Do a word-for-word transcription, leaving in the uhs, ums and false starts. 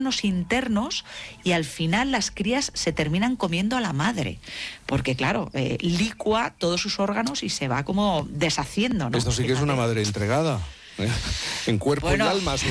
internos y al final las crías se terminan comiendo a la madre, porque claro, eh, licua todos sus órganos y se va como deshaciendo, ¿no? Esto sí que es una madre entregada, ¿eh? En cuerpo bueno, y alma.